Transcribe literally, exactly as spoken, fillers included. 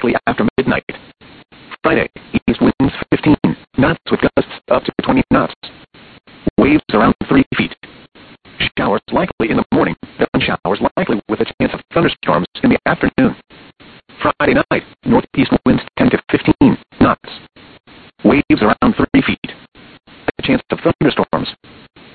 likely after midnight. Friday, east winds fifteen knots with gusts up to twenty knots. Waves around three feet. Showers likely in the morning, then showers likely with a chance of thunderstorms in the afternoon. Friday night, northeast winds ten to fifteen knots. Waves around three feet.